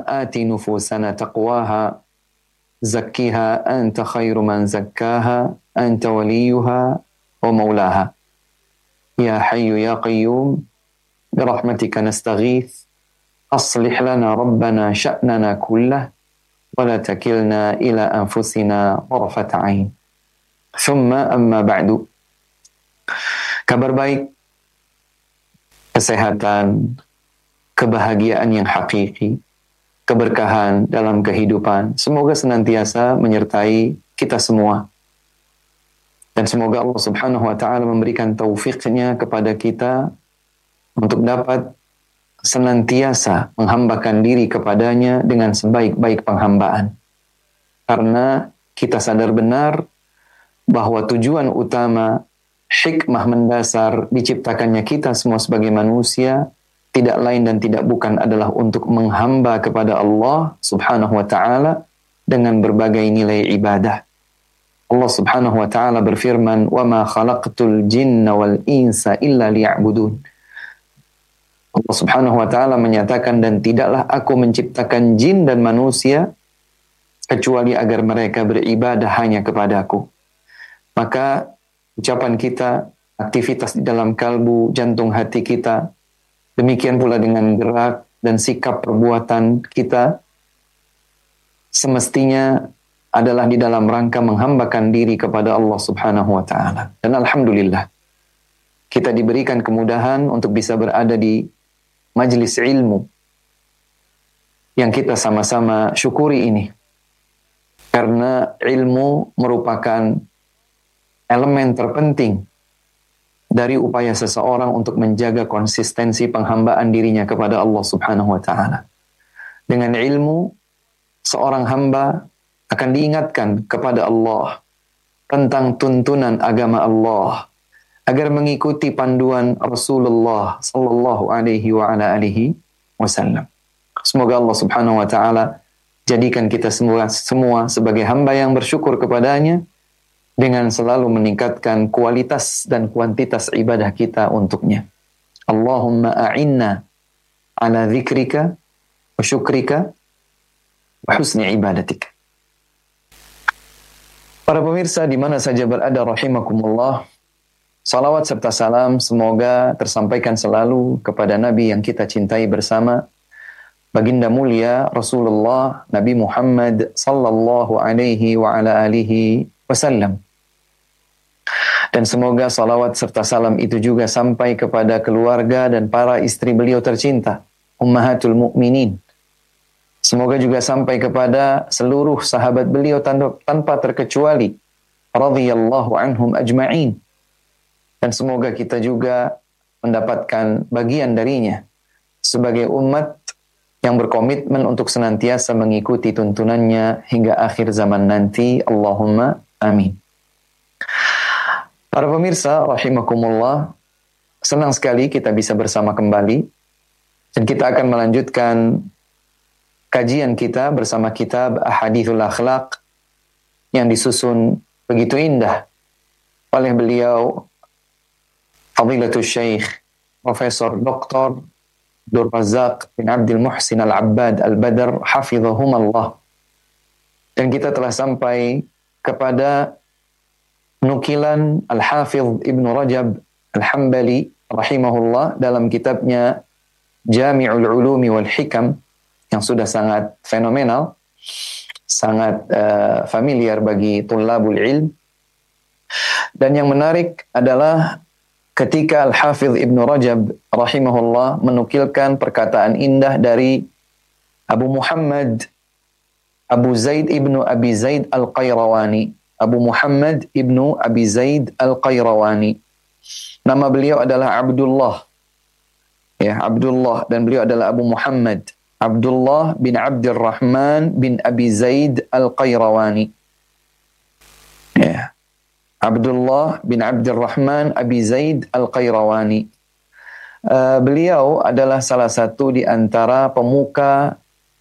آت نفوسنا تقواها زكها أنت خير من زكاها أنت وليها ومولاها يا حي يا قيوم برحمتك نستغيث أصلح لنا ربنا شأننا كله ولا تكلنا إلى أنفسنا طرفة عين ثم أما بعد. Kabar baik, kesehatan, kebahagiaan yang hakiki, keberkahan dalam kehidupan, semoga senantiasa menyertai kita semua. Dan semoga Allah Subhanahu wa Ta'ala memberikan taufiknya kepada kita untuk dapat senantiasa menghambakan diri kepadanya dengan sebaik-baik penghambaan. Karena kita sadar benar bahwa tujuan utama, hikmah mendasar diciptakannya kita semua sebagai manusia tidak lain dan tidak bukan adalah untuk menghamba kepada Allah Subhanahu wa Ta'ala dengan berbagai nilai ibadah. Allah Subhanahu wa Ta'ala berfirman, "Wa ma khalaqtul jinna wal insa illa liya'budun." Allah Subhanahu wa Ta'ala menyatakan, dan tidaklah aku menciptakan jin dan manusia kecuali agar mereka beribadah hanya kepadaku. Maka ucapan kita, aktivitas di dalam kalbu, jantung hati kita, demikian pula dengan gerak dan sikap perbuatan kita, semestinya adalah di dalam rangka menghambakan diri kepada Allah Subhanahu wa Ta'ala. Dan alhamdulillah, kita diberikan kemudahan untuk bisa berada di majelis ilmu yang kita sama-sama syukuri ini. Karena ilmu merupakan elemen terpenting dari upaya seseorang untuk menjaga konsistensi penghambaan dirinya kepada Allah Subhanahu wa Ta'ala. Dengan ilmu, seorang hamba akan diingatkan kepada Allah tentang tuntunan agama Allah agar mengikuti panduan Rasulullah sallallahu alaihi wa ala alihi wasallam. Semoga Allah Subhanahu wa Ta'ala jadikan kita semua sebagai hamba yang bersyukur kepadanya dengan selalu meningkatkan kualitas dan kuantitas ibadah kita untuknya. Allahumma a'inna ala dzikrika wa syukrika wa husni ibadatika. Para pemirsa di mana saja berada rahimakumullah, salawat serta salam semoga tersampaikan selalu kepada Nabi yang kita cintai bersama, baginda mulia Rasulullah Nabi Muhammad sallallahu alaihi wa ala alihi wasallam. Dan semoga salawat serta salam itu juga sampai kepada keluarga dan para istri beliau tercinta, Ummahatul Mukminin. Semoga juga sampai kepada seluruh sahabat beliau tanpa terkecuali, radhiyallahu anhum ajma'in. Dan semoga kita juga mendapatkan bagian darinya sebagai umat yang berkomitmen untuk senantiasa mengikuti tuntunannya hingga akhir zaman nanti. Allahumma amin. Para pemirsa rahimakumullah, senang sekali kita bisa bersama kembali dan kita akan melanjutkan kajian kita bersama kitab Ahadithul Akhlaq yang disusun begitu indah oleh beliau Fadilatul Syekh Profesor Dr. Abdul Razak bin Abdul Muhsin Al-Abbad Al-Badr Hafidhahumallah. Dan kita telah sampai kepada nukilan Al-Hafidh Ibn Rajab Al-Hambali rahimahullah dalam kitabnya Jami'ul Ulumi wal Hikam yang sudah sangat fenomenal, sangat familiar bagi tullabul ilm. Dan yang menarik adalah ketika Al-Hafidh Ibn Rajab rahimahullah menukilkan perkataan indah dari Abu Muhammad Abu Zaid Ibnu Abi Zaid Al-Qayrawani. Abu Muhammad Ibnu Abi Zaid Al-Qayrawani. Nama beliau adalah Abdullah. Ya, Abdullah, dan beliau adalah Abu Muhammad Abdullah bin Abdurrahman bin Abi Zaid Al-Qayrawani. Ya. Abdullah bin Abdurrahman Abi Zaid Al-Qayrawani. Beliau adalah salah satu di antara pemuka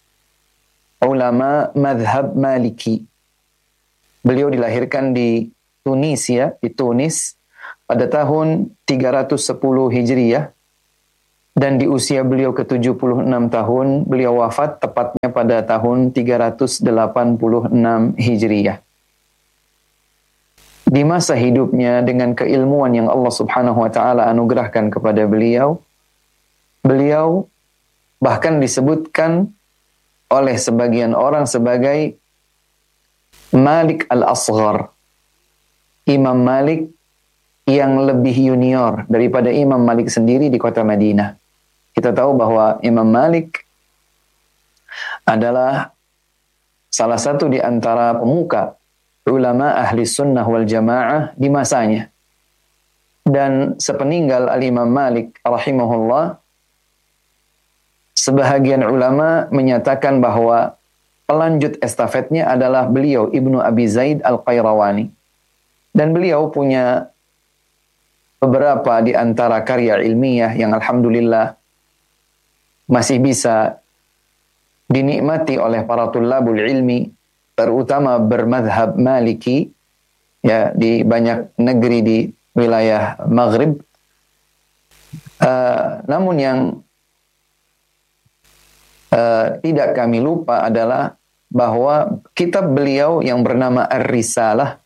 ulama mazhab Maliki. Beliau dilahirkan di Tunisia, di Tunis pada tahun 310 Hijriyah. Dan di usia beliau ke-76 tahun, beliau wafat tepatnya pada tahun 386 Hijriyah. Di masa hidupnya dengan keilmuan yang Allah Subhanahu wa taala anugerahkan kepada beliau, beliau bahkan disebutkan oleh sebagian orang sebagai Malik al-Asghar, Imam Malik yang lebih junior daripada Imam Malik sendiri di kota Madinah. Kita tahu bahwa Imam Malik adalah salah satu di antara pemuka ulama ahli sunnah wal jamaah di masanya. Dan sepeninggal Al-Imam Malik rahimahullah, sebahagian ulama menyatakan bahwa pelanjut estafetnya adalah beliau Ibnu Abi Zaid Al-Qayrawani. Dan beliau punya beberapa di antara karya ilmiah yang alhamdulillah masih bisa dinikmati oleh para tullabul ilmi, terutama bermadhab Maliki, ya, di banyak negeri di wilayah Maghrib. Namun yang tidak kami lupa adalah bahwa kitab beliau yang bernama Ar-Risalah,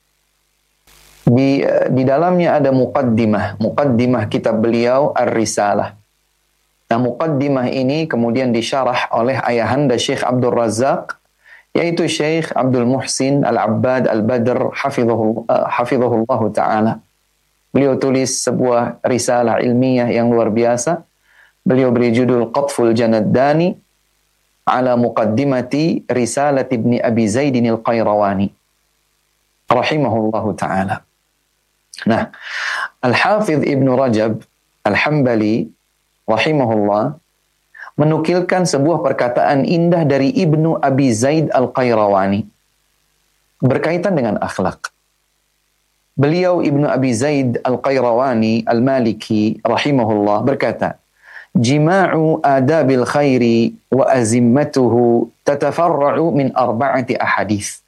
di dalamnya ada muqaddimah kitab beliau Ar-Risalah. Nah, muqaddimah ini kemudian disyarah oleh ayahanda Syekh Abdul Razak, yaitu Syekh Abdul Muhsin Al-Abbad Al-Badr hafizahullah ta'ala. Beliau tulis sebuah risalah ilmiah yang luar biasa. Beliau beri judul Qatful Janaddani ala muqaddimati Risalat Ibni Abi Zaidin Al-Qayrawani rahimahullahu ta'ala. Nah, Al-Hafidh Ibn Rajab Al-Hambali rahimahullah menukilkan sebuah perkataan indah dari Ibnu Abi Zaid Al-Qayrawani berkaitan dengan akhlak. Beliau Ibnu Abi Zaid Al-Qayrawani Al-Maliki rahimahullah berkata, "Jima'u adabil khairi wa azimmatuhu tatafarra'u min arba'ati ahadits."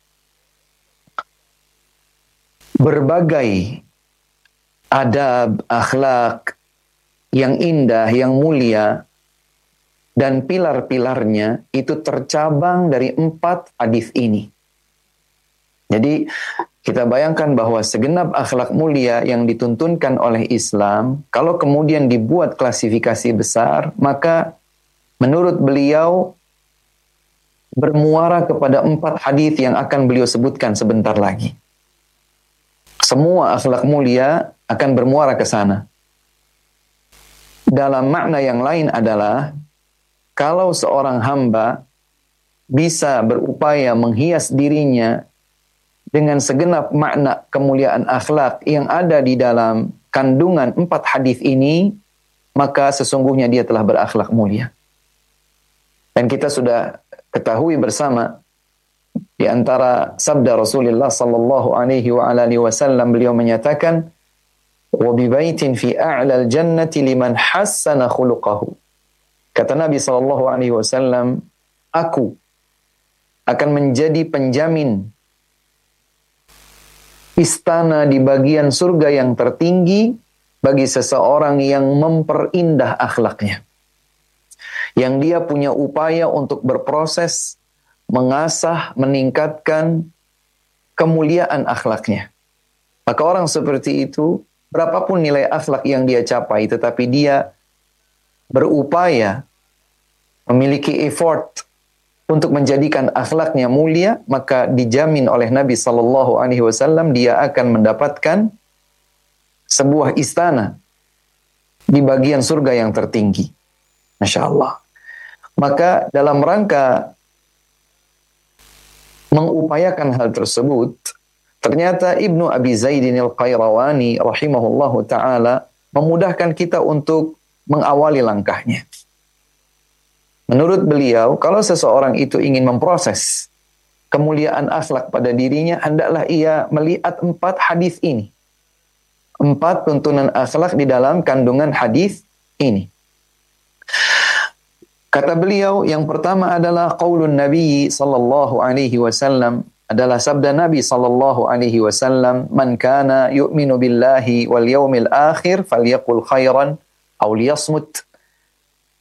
Berbagai adab, akhlak yang indah, yang mulia, dan pilar-pilarnya itu tercabang dari 4 hadis ini. Jadi kita bayangkan bahwa segenap akhlak mulia yang dituntunkan oleh Islam, kalau kemudian dibuat klasifikasi besar, maka menurut beliau bermuara kepada 4 hadis yang akan beliau sebutkan sebentar lagi. Semua akhlak mulia akan bermuara ke sana. Dalam makna yang lain adalah, kalau seorang hamba bisa berupaya menghias dirinya dengan segenap makna kemuliaan akhlak yang ada di dalam kandungan 4 hadis ini, maka sesungguhnya dia telah berakhlak mulia. Dan kita sudah ketahui bersama di antara sabda Rasulullah sallallahu alaihi wa alihi wasallam, beliau menyatakan, "Wa bi baitin fi a'lal jannati liman hassana khuluquhu." Kata Nabi sallallahu alaihi wasallam, aku akan menjadi penjamin istana di bagian surga yang tertinggi bagi seseorang yang memperindah akhlaknya. Yang dia punya upaya untuk berproses, mengasah, meningkatkan kemuliaan akhlaknya. Maka orang seperti itu, berapapun nilai akhlak yang dia capai, tetapi dia berupaya, memiliki effort untuk menjadikan akhlaknya mulia, maka dijamin oleh Nabi sallallahu alaihi wasallam dia akan mendapatkan sebuah istana di bagian surga yang tertinggi. Masya Allah. Maka dalam rangka mengupayakan hal tersebut, ternyata Ibnu Abi Zaidin Al-Qayrawani rahimahullahu ta'ala memudahkan kita untuk mengawali langkahnya. Menurut beliau, kalau seseorang itu ingin memproses kemuliaan akhlak pada dirinya, hendaklah ia melihat 4 hadis ini. 4 tuntunan akhlak di dalam kandungan hadis ini. Kata beliau, yang pertama adalah qaulun Nabi sallallahu alaihi wasallam, adalah sabda Nabi sallallahu alaihi wasallam, "Man kana yu'minu billahi wal yawmil akhir falyaqul khairan aw liyasmut."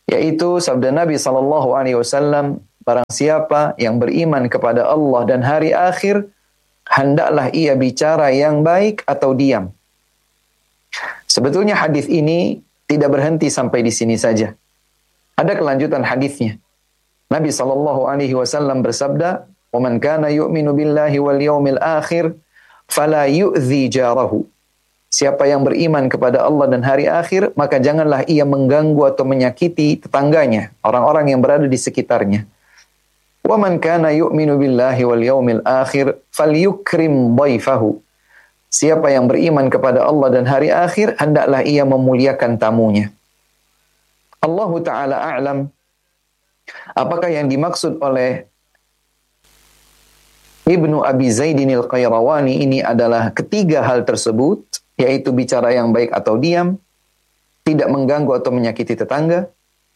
yaitu sabda Nabi SAW, barang siapa yang beriman kepada Allah dan hari akhir, hendaklah ia bicara yang baik atau diam. Sebetulnya hadis ini tidak berhenti sampai di sini saja. Ada kelanjutan hadisnya. Nabi SAW bersabda, "Waman kana yu'minu billahi wal yawmil akhir, fala yu'zi jarahu." Siapa yang beriman kepada Allah dan hari akhir, maka janganlah ia mengganggu atau menyakiti tetangganya, orang-orang yang berada di sekitarnya. وَمَنْ كَانَ يُؤْمِنُ بِاللَّهِ وَالْيَوْمِ الْآخِرِ فَلْيُكْرِمْ ضَيْفَهُ. Siapa yang beriman kepada Allah dan hari akhir, hendaklah ia memuliakan tamunya. Allah Ta'ala a'lam. Apakah yang dimaksud oleh Ibnu Abi Zaidin al-Qayrawani ini adalah ketiga hal tersebut, yaitu bicara yang baik atau diam, tidak mengganggu atau menyakiti tetangga,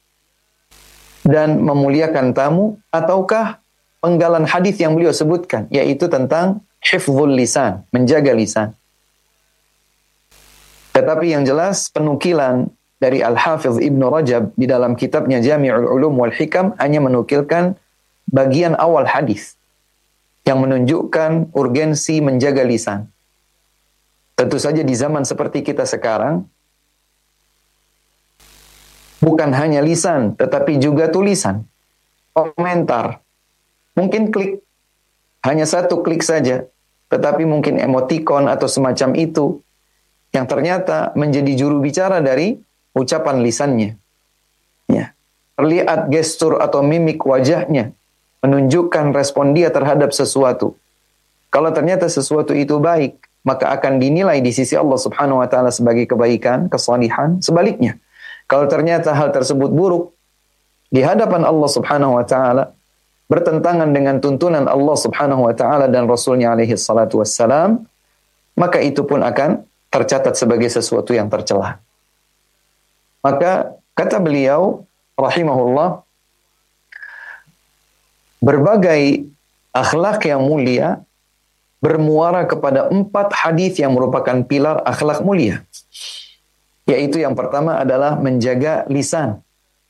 dan memuliakan tamu, ataukah penggalan hadis yang beliau sebutkan, yaitu tentang hifdzul lisan, menjaga lisan. Tetapi yang jelas penukilan dari Al-Hafidh Ibnu Rajab di dalam kitabnya Jami'ul Ulum wal Hikam hanya menukilkan bagian awal hadis yang menunjukkan urgensi menjaga lisan. Tentu saja di zaman seperti kita sekarang, bukan hanya lisan, tetapi juga tulisan, komentar. Mungkin klik, hanya satu klik saja, tetapi mungkin emotikon atau semacam itu, yang ternyata menjadi juru bicara dari ucapan lisannya. Ya. Terlihat gestur atau mimik wajahnya, menunjukkan respon dia terhadap sesuatu. Kalau ternyata sesuatu itu baik, maka akan dinilai di sisi Allah Subhanahu wa Ta'ala sebagai kebaikan, kesalihan. Sebaliknya, kalau ternyata hal tersebut buruk, di hadapan Allah Subhanahu wa Ta'ala, bertentangan dengan tuntunan Allah Subhanahu wa Ta'ala dan Rasulnya alaihi salatu wassalam, maka itu pun akan tercatat sebagai sesuatu yang tercela. Maka kata beliau rahimahullah, berbagai akhlak yang mulia bermuara kepada 4 hadis yang merupakan pilar akhlak mulia. Yaitu yang pertama adalah menjaga lisan.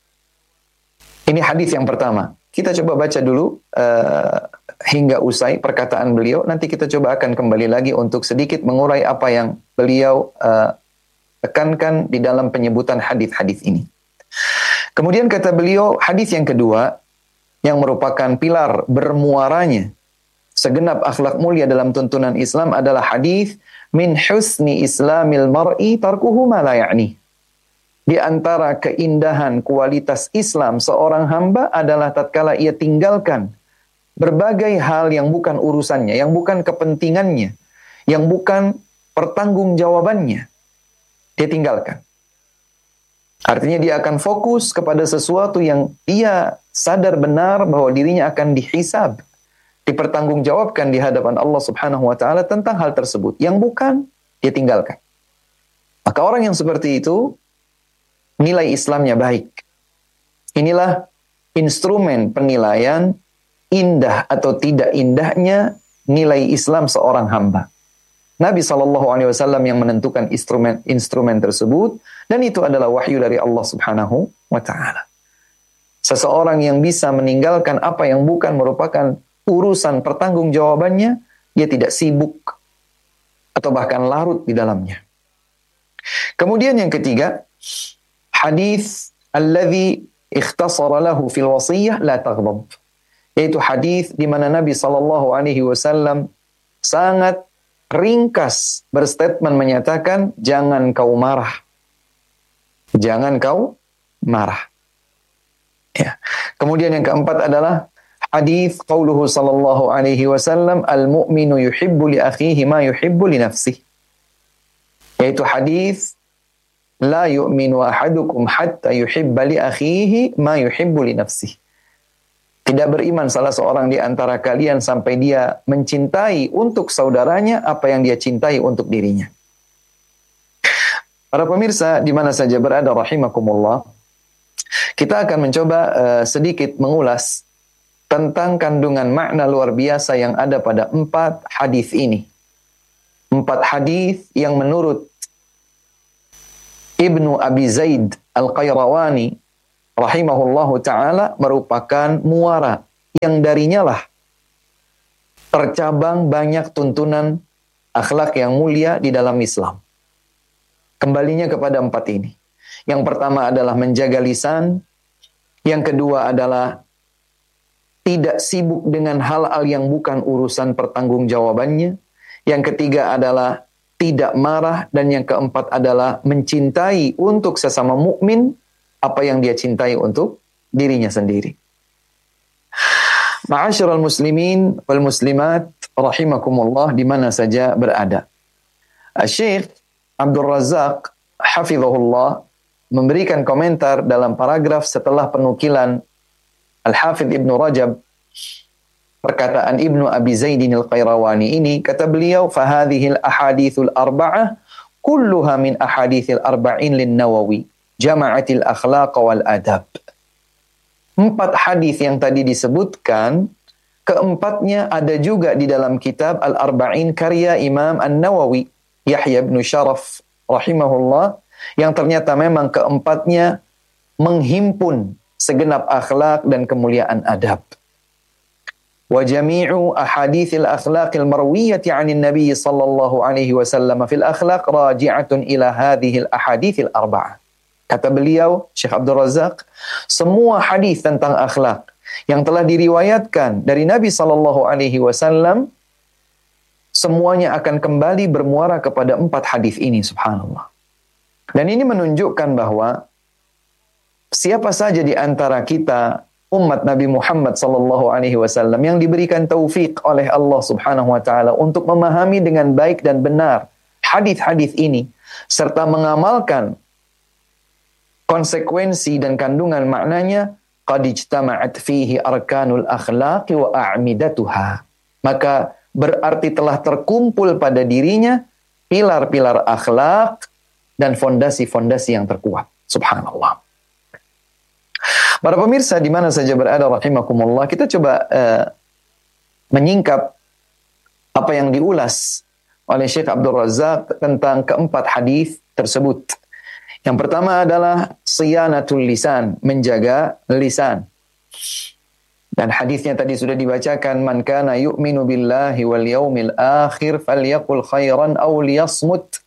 Ini hadis yang pertama. Kita coba baca dulu hingga usai perkataan beliau. Nanti kita coba akan kembali lagi untuk sedikit mengurai apa yang beliau tekankan di dalam penyebutan hadis-hadis ini. Kemudian kata beliau, hadis yang kedua yang merupakan pilar bermuaranya segenap akhlak mulia dalam tuntunan Islam adalah hadis min husni islamil mar'i tarkuhu ma la ya'ni. Di antara keindahan kualitas Islam seorang hamba adalah tatkala ia tinggalkan berbagai hal yang bukan urusannya, yang bukan kepentingannya, yang bukan pertanggungjawabannya. Dia tinggalkan. Artinya dia akan fokus kepada sesuatu yang dia sadar benar bahwa dirinya akan dihisab, dipertanggungjawabkan di hadapan Allah Subhanahu wa Ta'ala tentang hal tersebut. Yang bukan, dia tinggalkan. Maka orang yang seperti itu, nilai Islamnya baik. Inilah instrumen penilaian indah atau tidak indahnya nilai Islam seorang hamba. Nabi SAW yang menentukan instrumen tersebut, dan itu adalah wahyu dari Allah Subhanahu wa Ta'ala. Seseorang yang bisa meninggalkan apa yang bukan merupakan urusan pertanggungjawabannya, dia tidak sibuk atau bahkan larut di dalamnya. Kemudian yang ketiga, hadis alladhi ikhtasara lahu fil wasiyah la taghdab. Yaitu hadis di mana Nabi SAW sangat ringkas berstatement menyatakan, jangan kau marah. Jangan kau marah. Ya. Kemudian yang keempat adalah hadis qauluhu sallallahu alaihi wasallam, al-mu'minu yuhibbu li akhihi ma yuhibbu li nafsihi. Yaitu hadis la yu'minu ahadukum hatta yuhibba li akhihi ma yuhibbu li nafsihi. Tidak beriman salah seorang di antara kalian sampai dia mencintai untuk saudaranya apa yang dia cintai untuk dirinya. Para pemirsa di mana saja berada rahimakumullah, kita akan mencoba sedikit mengulas tentang kandungan makna luar biasa yang ada pada 4 hadis ini. 4 hadis yang menurut Ibnu Abi Zaid al-Qayrawani rahimahullahu ta'ala merupakan muara yang darinya lah tercabang banyak tuntunan akhlak yang mulia di dalam Islam. Kembalinya kepada 4 ini. Yang pertama adalah menjaga lisan. Yang kedua adalah tidak sibuk dengan hal-hal yang bukan urusan pertanggungjawabannya. Yang ketiga adalah tidak marah. Dan yang keempat adalah mencintai untuk sesama mukmin apa yang dia cintai untuk dirinya sendiri. Ma'asyiral muslimin wal muslimat rahimakumullah di mana saja berada. Syekh Abdul Razak hafizahullah memberikan komentar dalam paragraf setelah penukilan Al-Hafidh Ibnu Rajab perkataan Ibnu Abi Zaidin Al-Qayrawani ini, kata beliau, fahadhil ahadithul arba'ah kulluha min ahadithil arba'in lin Nawawi jama'atil akhlaq wal adab. 4 hadis yang tadi disebutkan, keempatnya ada juga di dalam kitab Al-Arba'in karya Imam An-Nawawi, Yahya bin Sharaf rahimahullah, yang ternyata memang keempatnya menghimpun segenap akhlak dan kemuliaan adab. Wa jami'u ahadithil akhlaqil marwiyati 'anil nabi sallallahu alaihi wasallam fil akhlaq raji'atun ila hadhil ahadithil arba'ah. Kata beliau, Syekh Abdul Razak, semua hadis tentang akhlak yang telah diriwayatkan dari Nabi sallallahu alaihi wasallam semuanya akan kembali bermuara kepada 4 hadis ini, subhanallah. Dan ini menunjukkan bahwa siapa saja di antara kita umat Nabi Muhammad sallallahu alaihi wasallam yang diberikan taufik oleh Allah Subhanahu wa taala untuk memahami dengan baik dan benar hadis-hadis ini serta mengamalkan konsekuensi dan kandungan maknanya, qad ijtama'at fihi arkanul akhlaqi wa a'midatuha. Maka berarti telah terkumpul pada dirinya pilar-pilar akhlak dan fondasi-fondasi yang terkuat. Subhanallah. Para pemirsa di mana saja berada rahimakumullah, kita coba menyingkap apa yang diulas oleh Syekh Abdul Razak tentang keempat hadis tersebut. Yang pertama adalah siyanatul lisan, menjaga lisan. Dan hadisnya tadi sudah dibacakan, man kana yu'minu billahi wal yaumil akhir falyaqul khairan aw liyasmut.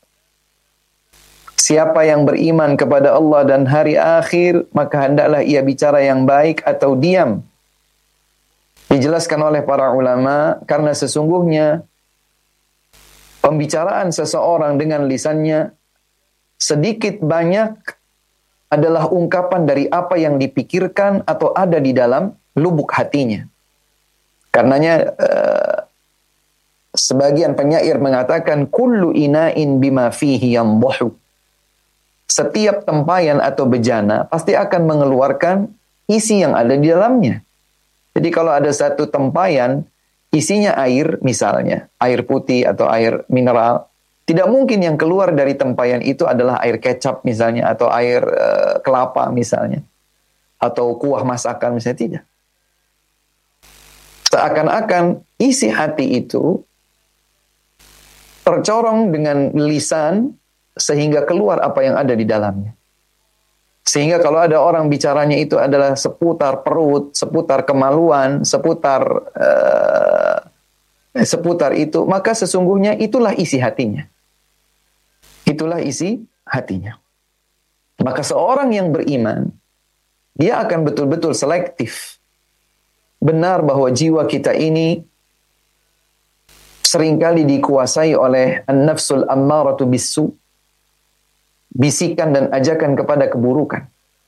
Siapa yang beriman kepada Allah dan hari akhir, maka hendaklah ia bicara yang baik atau diam. Dijelaskan oleh para ulama, karena sesungguhnya pembicaraan seseorang dengan lisannya sedikit banyak adalah ungkapan dari apa yang dipikirkan atau ada di dalam lubuk hatinya. Karenanya sebagian penyair mengatakan kullu ina'in bima fihi yamdahu. Setiap tempayan atau bejana pasti akan mengeluarkan isi yang ada di dalamnya. Jadi kalau ada satu tempayan isinya air misalnya, air putih atau air mineral, tidak mungkin yang keluar dari tempayan itu adalah air kecap misalnya, atau air kelapa misalnya, atau kuah masakan misalnya, tidak. Seakan-akan isi hati itu tercorong dengan lisan sehingga keluar apa yang ada di dalamnya. Sehingga kalau ada orang bicaranya itu adalah seputar perut, seputar kemaluan, seputar itu, maka sesungguhnya itulah isi hatinya. Itulah isi hatinya. Maka seorang yang beriman, dia akan betul-betul selektif. Benar bahwa jiwa kita ini seringkali dikuasai oleh an-nafsul ammaratu bis-su, bisikan dan ajakan kepada keburukan.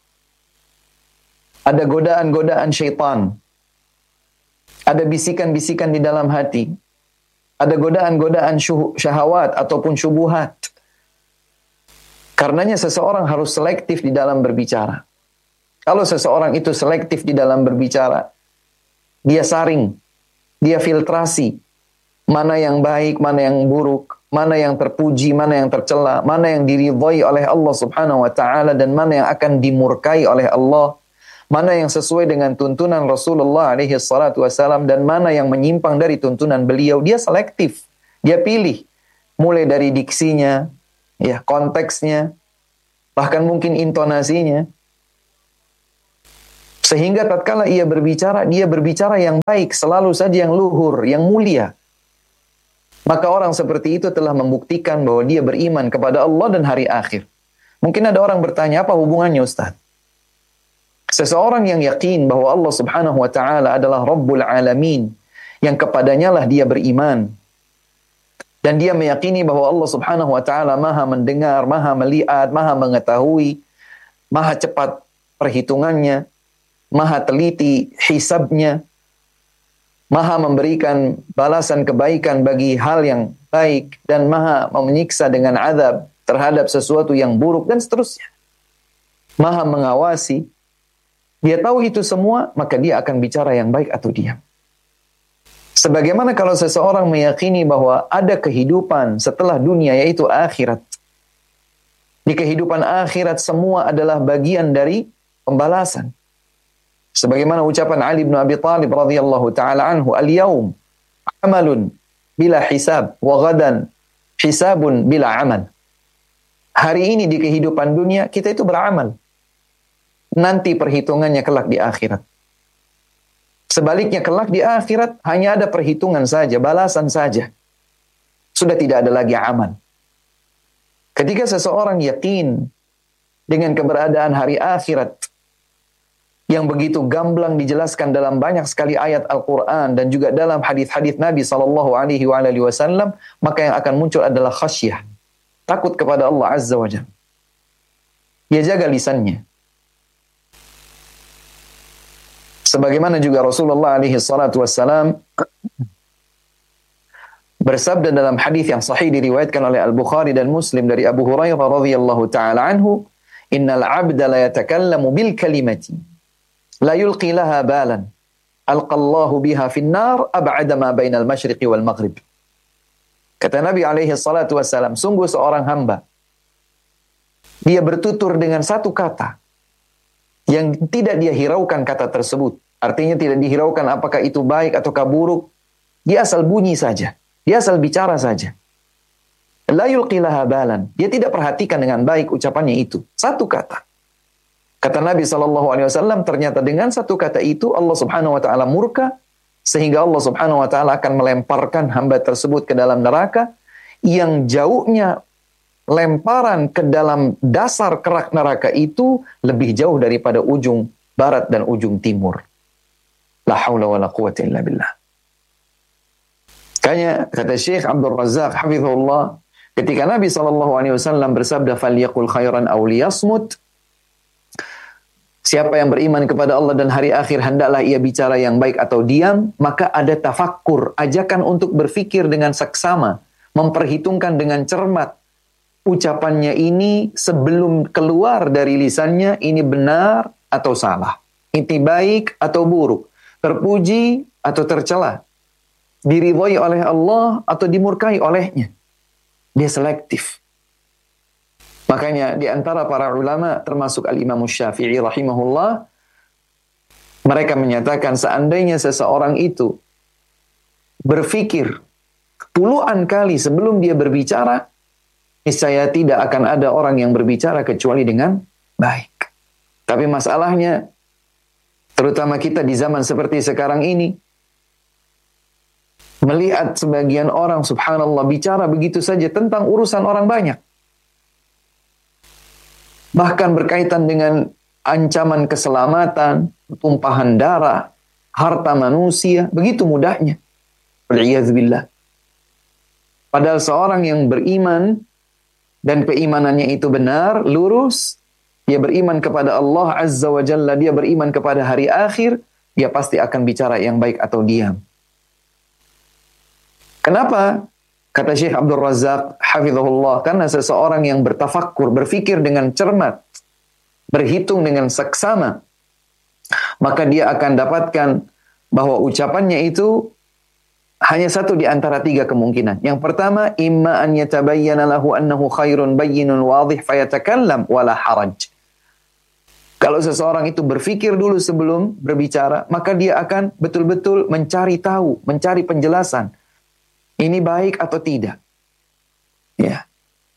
Ada godaan-godaan syaitan. Ada bisikan-bisikan di dalam hati. Ada godaan-godaan syahwat ataupun syubuhat. Karenanya seseorang harus selektif di dalam berbicara. Kalau seseorang itu selektif di dalam berbicara, dia saring, dia filtrasi, mana yang baik, mana yang buruk, mana yang terpuji, mana yang tercela, mana yang diridhai oleh Allah Subhanahu wa taala dan mana yang akan dimurkai oleh Allah, mana yang sesuai dengan tuntunan Rasulullah alaihi salatu wasalam dan mana yang menyimpang dari tuntunan beliau. Dia selektif, dia pilih mulai dari diksinya, ya, konteksnya, bahkan mungkin intonasinya. Sehingga tatkala ia berbicara, dia berbicara yang baik, selalu saja yang luhur, yang mulia. Maka orang seperti itu telah membuktikan bahwa dia beriman kepada Allah dan hari akhir. Mungkin ada orang bertanya, apa hubungannya Ustaz? Seseorang yang yakin bahwa Allah Subhanahu wa taala adalah Rabbul Alamin, yang kepadanya lah dia beriman. Dan dia meyakini bahwa Allah Subhanahu wa taala Maha mendengar, Maha melihat, Maha mengetahui, Maha cepat perhitungannya, Maha teliti hisabnya, Maha memberikan balasan kebaikan bagi hal yang baik, dan Maha menyiksa dengan azab terhadap sesuatu yang buruk, dan seterusnya. Maha mengawasi. Dia tahu itu semua, maka dia akan bicara yang baik atau diam. Sebagaimana kalau seseorang meyakini bahwa ada kehidupan setelah dunia, yaitu akhirat. Di kehidupan akhirat semua adalah bagian dari pembalasan. Sebagaimana ucapan Ali bin Abi Thalib radhiyallahu taala anhu, "Al-yaum amalun bila hisab wa ghadan hisabun bila amal." Hari ini di kehidupan dunia kita itu beramal. Nanti perhitungannya kelak di akhirat. Sebaliknya kelak di akhirat hanya ada perhitungan saja, balasan saja. Sudah tidak ada lagi amal. Ketika seseorang yakin dengan keberadaan hari akhirat yang begitu gamblang dijelaskan dalam banyak sekali ayat Al-Quran dan juga dalam hadis-hadis Nabi SAW, maka yang akan muncul adalah khasyah, takut kepada Allah Azza wa Jalla. Dia jaga lisannya. Sebagaimana juga Rasulullah SAW bersabda dalam hadis yang sahih diriwayatkan oleh Al-Bukhari dan Muslim dari Abu Hurairah radhiyallahu taala anhu, "Innal 'abda la yatakallamu bil kalimati la yulqi laha balan alqallahu biha finnar ab'ada ma bainal masyriqi wal maghrib." Kata Nabi alaihi salatu wassalam, sungguh seorang hamba, dia bertutur dengan satu kata yang tidak dia hiraukan kata tersebut. Artinya tidak dihiraukan apakah itu baik ataukah buruk. Dia asal bunyi saja. Dia asal bicara saja. La yulqi laha balan. Dia tidak perhatikan dengan baik ucapannya itu. Satu kata. Kata Nabi SAW, ternyata dengan satu kata itu Allah Subhanahu wa taala murka, sehingga Allah Subhanahu wa taala akan melemparkan hamba tersebut ke dalam neraka yang jauhnya lemparan ke dalam dasar kerak neraka itu lebih jauh daripada ujung barat dan ujung timur. La haula wa la quwwata illa billah. Kata Syekh Abdul Razak hafizahullah, ketika Nabi SAW bersabda, "Falyaqul khairan aw liyasmut." Siapa yang beriman kepada Allah dan hari akhir, hendaklah ia bicara yang baik atau diam. Maka ada tafakkur, ajakan untuk berfikir dengan seksama, memperhitungkan dengan cermat ucapannya ini sebelum keluar dari lisannya, ini benar atau salah, ini baik atau buruk, terpuji atau tercela, diridhai oleh Allah atau dimurkai olehnya. Dia selektif. Makanya di antara para ulama termasuk Al-Imam Syafi'i rahimahullah, mereka menyatakan seandainya seseorang itu berfikir puluhan kali sebelum dia berbicara, niscaya tidak akan ada orang yang berbicara kecuali dengan baik. Tapi masalahnya, terutama kita di zaman seperti sekarang ini, melihat sebagian orang subhanallah bicara begitu saja tentang urusan orang banyak. Bahkan berkaitan dengan ancaman keselamatan, tumpahan darah, harta manusia, begitu mudahnya. Wal'iyadzubillah. Padahal seorang yang beriman dan keimanannya itu benar, lurus, dia beriman kepada Allah Azza wa Jalla, dia beriman kepada hari akhir, dia pasti akan bicara yang baik atau diam. Kenapa? Kata Syekh Abdul Razak hafizahullah, karena seseorang yang bertafakkur, berfikir dengan cermat, berhitung dengan seksama, maka dia akan dapatkan bahwa ucapannya itu hanya satu di antara tiga kemungkinan. Yang pertama, imma an yatabayyana lahu annahu khairun bayyinun wadhih fayatakallam wala haraj. Kalau seseorang itu berfikir dulu sebelum berbicara, maka dia akan betul-betul mencari tahu, mencari penjelasan. Ini baik atau tidak? Ya.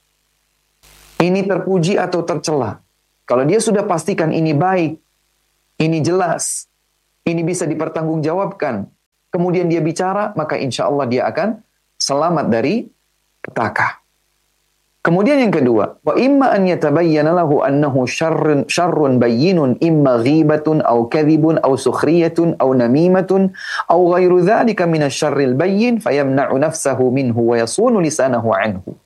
Ini terpuji atau tercela? Kalau dia sudah pastikan ini baik, ini jelas, ini bisa dipertanggungjawabkan. Kemudian dia bicara, maka insya Allah dia akan selamat dari petaka. Kemudian yang kedua, wa imma an yatabayyana lahu annahu syarrun bayyinun imma ghibatun aw kadhibun aw sukhriyatun aw namimatun aw ghairu dzalika min asy-syarril bayyin fayamna'u nafsahu minhu wa yasunu lisanahu anhu.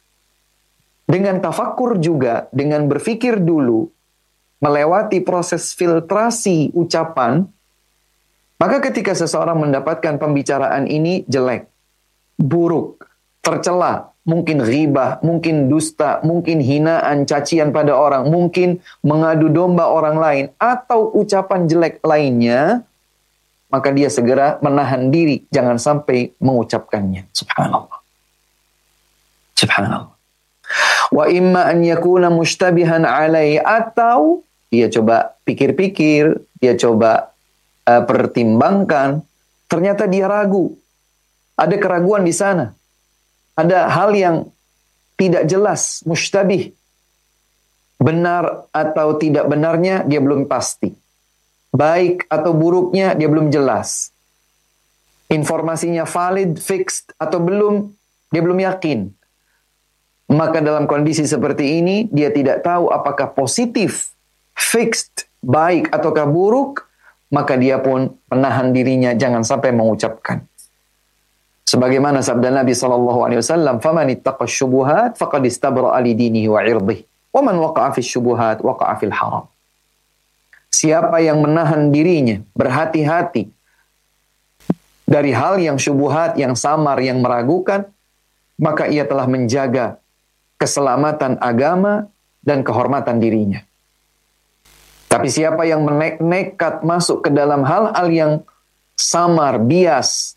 Dengan tafakkur juga, dengan berpikir dulu, melewati proses filtrasi ucapan, maka ketika seseorang mendapatkan pembicaraan ini jelek, buruk, tercela, mungkin ghibah, mungkin dusta, mungkin hinaan, cacian pada orang, mungkin mengadu domba orang lain, atau ucapan jelek lainnya, maka dia segera menahan diri, jangan sampai mengucapkannya. Subhanallah. Subhanallah. Wa imma an yakuna mushtabihan alai, atau dia coba pikir-pikir, dia coba pertimbangkan, ternyata dia ragu. Ada keraguan di sana. Ada hal yang tidak jelas, mushtabih. Benar atau tidak benarnya, dia belum pasti. Baik atau buruknya, dia belum jelas. Informasinya valid, fixed, atau belum, dia belum yakin. Maka dalam kondisi seperti ini, dia tidak tahu apakah positif, fixed, baik, ataukah buruk, maka dia pun menahan dirinya, jangan sampai mengucapkan. Sebagaimana sabda Nabi SAW, "Faman ittaqa syubuhat faqad istabra'a li dinihi wa 'irdihi, wa man waqa'a fi syubuhat waqa'a fil haram." Siapa yang menahan dirinya, berhati-hati dari hal yang syubuhat, yang samar, yang meragukan, maka ia telah menjaga keselamatan agama dan kehormatan dirinya. Tapi siapa yang nekat masuk ke dalam hal-hal yang samar, bias,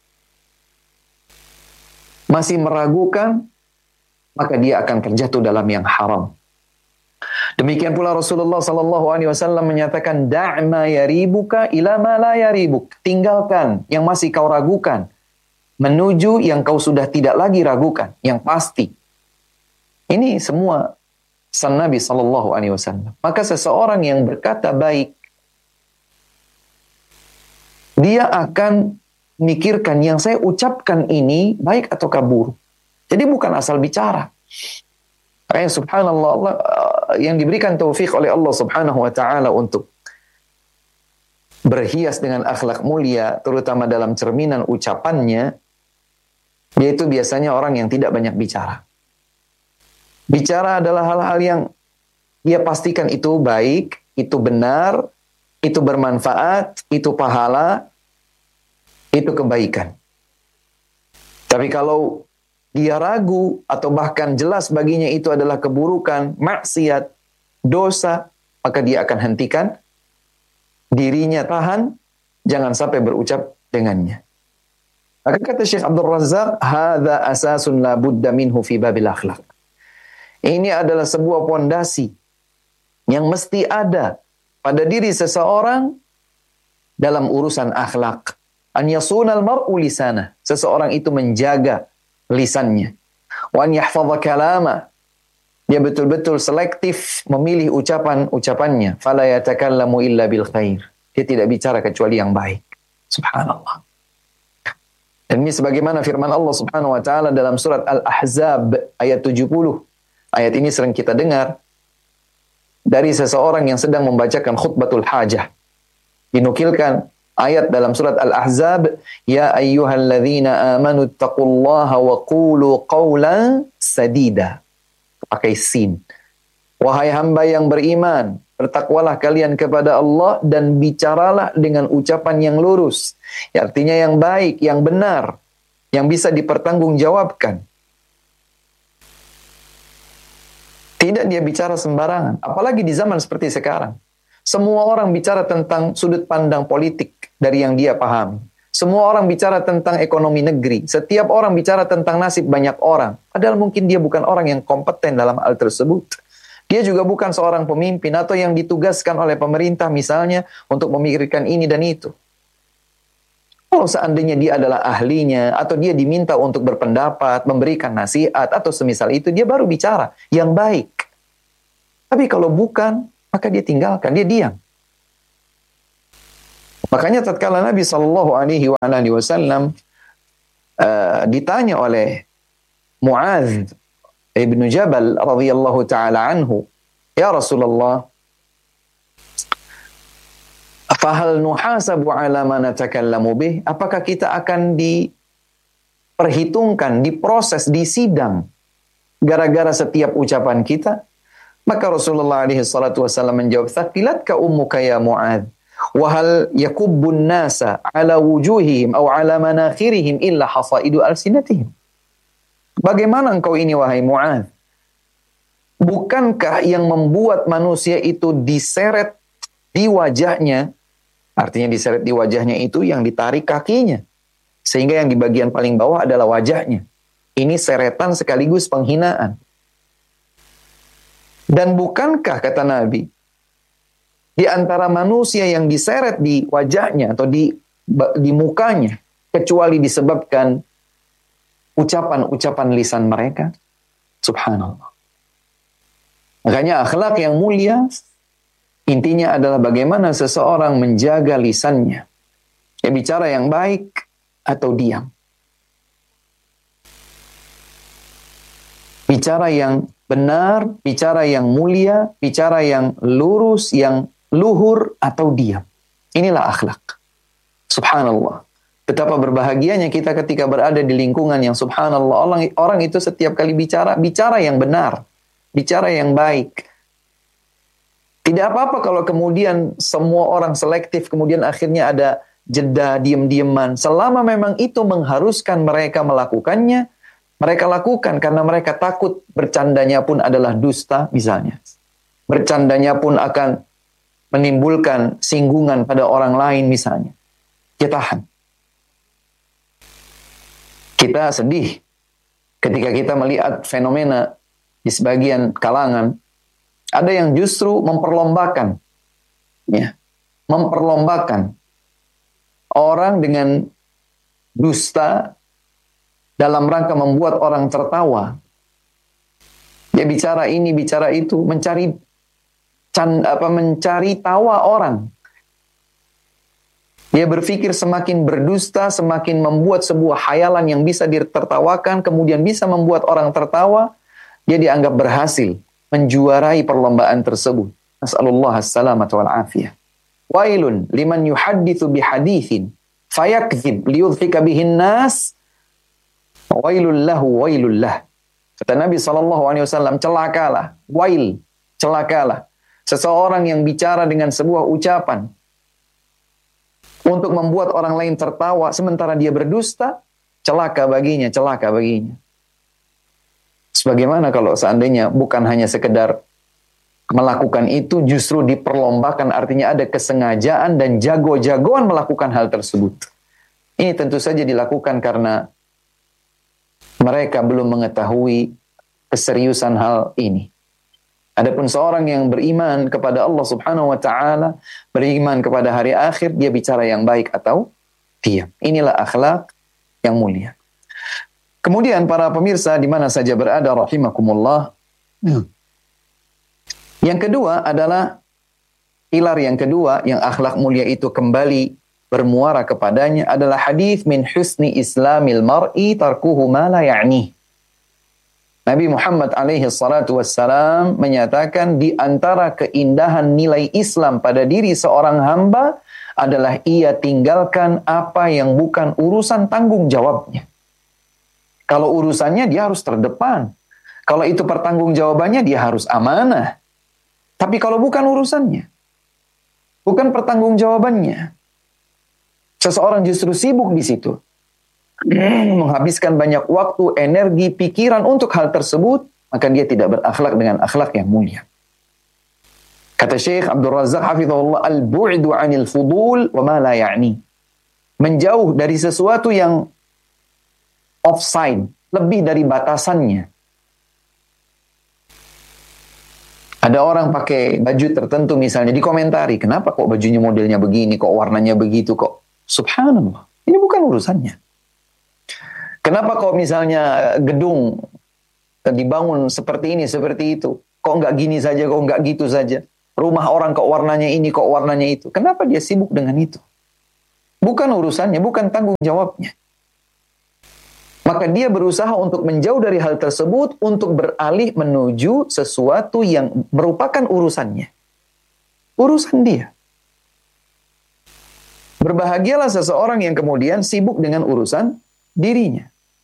masih meragukan, maka dia akan terjatuh dalam yang haram. Demikian pula Rasulullah SAW menyatakan, "Da'ma yaribuka ila ma la yaribuk." Tinggalkan yang masih kau ragukan, menuju yang kau sudah tidak lagi ragukan, yang pasti. Ini semua pesan Nabi SAW. Maka seseorang yang berkata baik, dia akan mikirkan yang saya ucapkan ini baik atau buruk. Jadi bukan asal bicara. Makanya subhanallah, Allah, yang diberikan taufik oleh Allah subhanahu wa ta'ala untuk berhias dengan akhlak mulia, terutama dalam cerminan ucapannya, yaitu biasanya orang yang tidak banyak bicara. Bicara adalah hal-hal yang dia pastikan itu baik, itu benar, itu bermanfaat, itu pahala, itu kebaikan. Tapi kalau dia ragu atau bahkan jelas baginya itu adalah keburukan, maksiat, dosa, maka dia akan hentikan dirinya, tahan, jangan sampai berucap dengannya. Maka kata Syekh Abdul Razak, "Hadza asasun la budda minhu fi babil akhlaq." Ini adalah sebuah pondasi yang mesti ada pada diri seseorang dalam urusan akhlak. An yasunal mar'u lisana. Seseorang itu menjaga lisannya. Wa an yahfadha kalama. Dia betul-betul selektif memilih ucapannya. Fala yatakallamu illa bil khair. Dia tidak bicara kecuali yang baik. Subhanallah. Dan ini sebagaimana firman Allah Subhanahu wa taala dalam surat Al-Ahzab ayat 70. Ayat ini sering kita dengar dari seseorang yang sedang membacakan khutbatul hajah. Dinukilkan ayat dalam surat Al-Ahzab, "Ya ayyuhalladzina amanu taqullaha wa qulu qawlan sadida." Pakai sin. Wahai hamba yang beriman, bertakwalah kalian kepada Allah dan bicaralah dengan ucapan yang lurus. Ya, artinya yang baik, yang benar, yang bisa dipertanggungjawabkan. Tidak dia bicara sembarangan, apalagi di zaman seperti sekarang. Semua orang bicara tentang sudut pandang politik dari yang dia pahami. Semua orang bicara tentang ekonomi negeri. Setiap orang bicara tentang nasib banyak orang. Padahal mungkin dia bukan orang yang kompeten dalam hal tersebut. Dia juga bukan seorang pemimpin atau yang ditugaskan oleh pemerintah misalnya untuk memikirkan ini dan itu. Kalau seandainya dia adalah ahlinya atau dia diminta untuk berpendapat, memberikan nasihat atau semisal itu, dia baru bicara yang baik. Tapi kalau bukan, maka dia tinggalkan, dia diam. Makanya tatkala Nabi sallallahu alaihi wasallam ditanya oleh Muadz ibnu Jabal radhiyallahu taala anhu, "Ya Rasulullah, fahal nuhasabu ala ma natakallamu bih?" Apakah kita akan diperhitungkan, diproses, disidang gara-gara setiap ucapan kita? Maka Rasulullah alaihi salatu wasallam menjawab, "Thaqilatka ummuka ya Muadz, wa hal yakubbun nasa ala wujuhihim aw ala manakhirihim illa hasaidu alsinatihim." Bagaimana engkau ini wahai Muadz? Bukankah yang membuat manusia itu diseret di wajahnya, artinya diseret di wajahnya itu yang ditarik kakinya, sehingga yang di bagian paling bawah adalah wajahnya. Ini seretan sekaligus penghinaan. Dan bukankah, kata Nabi, di antara manusia yang diseret di wajahnya atau di mukanya, kecuali disebabkan ucapan-ucapan lisan mereka? Subhanallah. Makanya akhlak yang mulia intinya adalah bagaimana seseorang menjaga lisannya. Ya, bicara yang baik atau diam. Bicara yang benar, bicara yang mulia, bicara yang lurus, yang luhur atau diam. Inilah akhlak. Subhanallah. Betapa berbahagianya kita ketika berada di lingkungan yang subhanallah, orang itu setiap kali bicara yang benar, bicara yang baik. Tidak apa-apa kalau kemudian semua orang selektif, kemudian akhirnya ada jeda, diem-dieman. Selama memang itu mengharuskan mereka melakukannya, mereka lakukan karena mereka takut bercandanya pun adalah dusta misalnya. Bercandanya pun akan menimbulkan singgungan pada orang lain misalnya. Kita tahan. Kita sedih ketika kita melihat fenomena di sebagian kalangan. Ada yang justru memperlombakan. Ya, memperlombakan orang dengan dusta dalam rangka membuat orang tertawa. Dia bicara ini, bicara itu, mencari tawa orang. Dia berpikir semakin berdusta, semakin membuat sebuah khayalan yang bisa ditertawakan, kemudian bisa membuat orang tertawa, dia dianggap berhasil menjuarai perlombaan tersebut. Nas'alullah as-salamata wal afiyah. Wailun liman yuhadditsu bihaditsin fayakdzib liyudhika bihin nas. Wailul lahu wailul lah. Kata Nabi SAW, celakalah, wail, celakalah. Seseorang yang bicara dengan sebuah ucapan untuk membuat orang lain tertawa sementara dia berdusta, celaka baginya, celaka baginya. Sebagaimana kalau seandainya bukan hanya sekedar melakukan itu, justru diperlombakan, artinya ada kesengajaan dan jago-jagoan melakukan hal tersebut. Ini tentu saja dilakukan karena mereka belum mengetahui keseriusan hal ini. Adapun seorang yang beriman kepada Allah Subhanahu wa taala, beriman kepada hari akhir, dia bicara yang baik atau diam. Inilah akhlak yang mulia. Kemudian para pemirsa di mana saja berada rahimakumullah. Yang kedua adalah pilar yang kedua yang akhlak mulia itu kembali bermuara kepadanya adalah hadis min husni islamil mar'i tarkuhu ma la ya'ni. Nabi Muhammad alaihi salatu wassalam menyatakan di antara keindahan nilai Islam pada diri seorang hamba adalah ia tinggalkan apa yang bukan urusan tanggung jawabnya. Kalau urusannya dia harus terdepan. Kalau itu pertanggungjawabannya dia harus amanah. Tapi kalau bukan urusannya, bukan pertanggungjawabannya, seseorang justru sibuk di situ. Menghabiskan banyak waktu, energi, pikiran untuk hal tersebut, maka dia tidak berakhlak dengan akhlak yang mulia. Kata Syekh Abdul Razak hafizahullah, al-bu'du 'anil fudul wa ma la ya'ni. Menjauh dari sesuatu yang offside, lebih dari batasannya. Ada orang pakai baju tertentu misalnya, dikomentari, kenapa kok bajunya modelnya begini, kok warnanya begitu, kok subhanallah, ini bukan urusannya. Kenapa kok misalnya gedung dibangun seperti ini, seperti itu, kok nggak gini saja, kok nggak gitu saja. Rumah orang kok warnanya ini, kok warnanya itu. Kenapa dia sibuk dengan itu? Bukan urusannya, bukan tanggung jawabnya. Maka dia berusaha untuk menjauh dari hal tersebut untuk beralih menuju sesuatu yang merupakan urusannya. Urusan dia. Berbahagialah seseorang yang kemudian sibuk dengan urusan dirinya.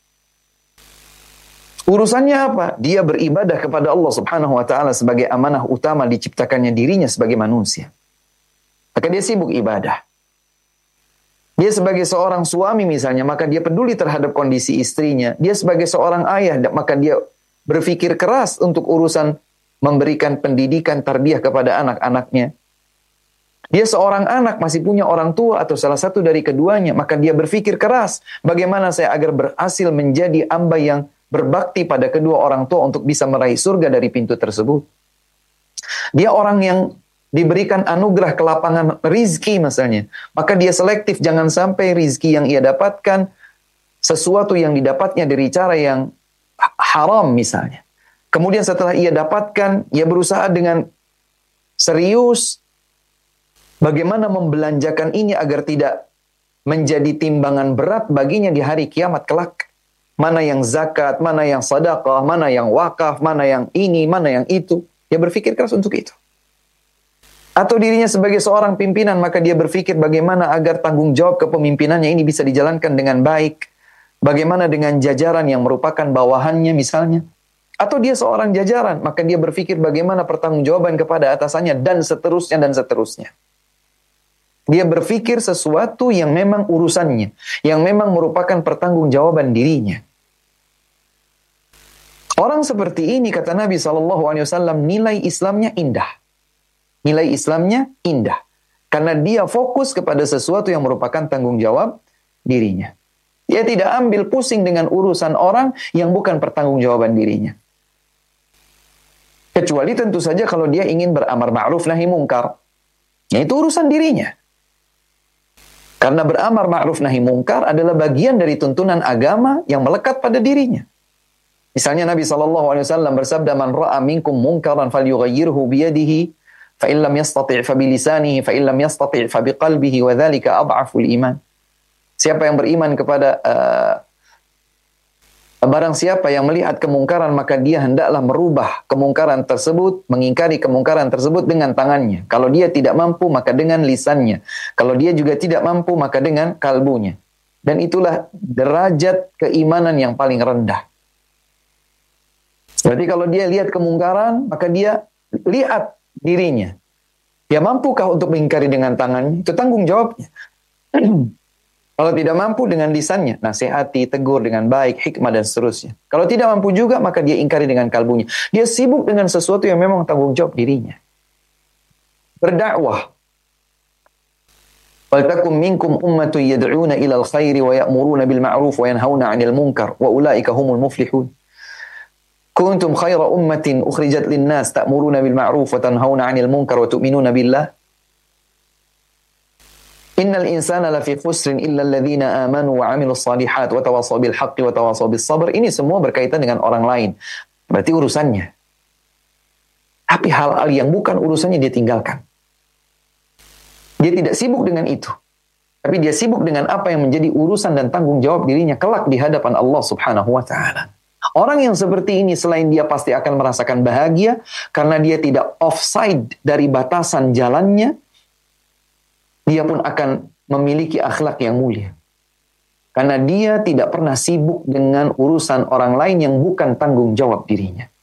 Urusannya apa? Dia beribadah kepada Allah Subhanahu wa taala sebagai amanah utama diciptakannya dirinya sebagai manusia. Maka dia sibuk ibadah. Dia sebagai seorang suami misalnya, maka dia peduli terhadap kondisi istrinya. Dia sebagai seorang ayah, maka dia berpikir keras untuk urusan memberikan pendidikan tarbiyah kepada anak-anaknya. Dia seorang anak, masih punya orang tua atau salah satu dari keduanya, maka dia berpikir keras, bagaimana saya agar berhasil menjadi hamba yang berbakti pada kedua orang tua untuk bisa meraih surga dari pintu tersebut. Dia orang yang diberikan anugerah kelapangan rizki misalnya, maka dia selektif, jangan sampai rizki yang ia dapatkan sesuatu yang didapatnya dari cara yang haram misalnya. Kemudian setelah ia dapatkan, ia berusaha dengan serius bagaimana membelanjakan ini agar tidak menjadi timbangan berat baginya di hari kiamat kelak. Mana yang zakat, mana yang sedekah, mana yang wakaf, mana yang ini, mana yang itu. Dia berpikir keras untuk itu. Atau dirinya sebagai seorang pimpinan, maka dia berpikir bagaimana agar tanggung jawab kepemimpinannya ini bisa dijalankan dengan baik. Bagaimana dengan jajaran yang merupakan bawahannya misalnya. Atau dia seorang jajaran, maka dia berpikir bagaimana pertanggungjawaban kepada atasannya dan seterusnya dan seterusnya. Dia berpikir sesuatu yang memang urusannya, yang memang merupakan pertanggungjawaban dirinya. Orang seperti ini, kata Nabi SAW, nilai Islamnya indah. Nilai Islamnya indah. Karena dia fokus kepada sesuatu yang merupakan tanggung jawab dirinya. Dia tidak ambil pusing dengan urusan orang yang bukan pertanggungjawaban dirinya. Kecuali tentu saja kalau dia ingin beramar ma'ruf nahi mungkar. Ya, itu urusan dirinya. Karena beramar ma'ruf nahi mungkar adalah bagian dari tuntunan agama yang melekat pada dirinya. Misalnya Nabi SAW bersabda, "Man ra'a minkum munkaran falyughayyirhu biyadihi, fa in lam yastati' fa bilisanihi, fa in lam yastati' fa biqalbihi, wa dzalika adhaful iman." Siapa yang beriman kepada barang siapa yang melihat kemungkaran, maka dia hendaklah merubah kemungkaran tersebut, mengingkari kemungkaran tersebut dengan tangannya. Kalau dia tidak mampu, maka dengan lisannya. Kalau dia juga tidak mampu, maka dengan kalbunya. Dan itulah derajat keimanan yang paling rendah. Berarti kalau dia lihat kemungkaran, maka dia lihat dirinya. Dia mampukah untuk mengingkari dengan tangannya? Itu tanggung jawabnya. Kalau tidak mampu dengan lisannya, nasihati, tegur dengan baik, hikmah dan seterusnya. Kalau tidak mampu juga, maka dia ingkari dengan kalbunya. Dia sibuk dengan sesuatu yang memang tanggung jawab dirinya. Berdakwah. وَلْتَكُمْ مِنْكُمْ أُمَّةٌ يَدْعُونَ إِلَى الْخَيْرِ وَيَأْمُرُونَ بِالْمَعْرُوفِ وَيَنْهَوْنَ عَنِ الْمُنْكَرِ وَأُولَٰئِكَ هُمُ الْمُفْلِحُونَ كُنْتُمْ خَيْرَ أُمَّةٍ أُخْرِجَتْ لِلنَّاسِ تَأْمُرُونَ بِالْمَعْرُوفِ وَتَنْهَوْنَ عَنِ الْمُنْكَرِ وَتُؤْمِنُونَ بِاللَّهِ Innal insana lafi khusrin illa alladhina amanu wa 'amilus shalihat wa tawasaw bil haqqi wa tawasaw bis sabr. Ini semua berkaitan dengan orang lain. Berarti urusannya. Tapi hal-hal yang bukan urusannya dia tinggalkan. Dia tidak sibuk dengan itu. Tapi dia sibuk dengan apa yang menjadi urusan dan tanggung jawab dirinya kelak di hadapan Allah Subhanahu wa taala. Orang yang seperti ini selain dia pasti akan merasakan bahagia karena dia tidak offside dari batasan jalannya, dia pun akan memiliki akhlak yang mulia. Karena dia tidak pernah sibuk dengan urusan orang lain yang bukan tanggung jawab dirinya.